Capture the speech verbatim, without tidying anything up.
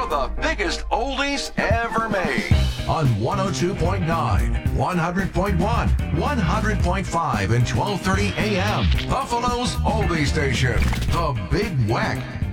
of the biggest oldies ever made. On one oh two point nine, one hundred point one, one hundred point five, and twelve thirty A M. Buffalo's oldie station, The Big Weck.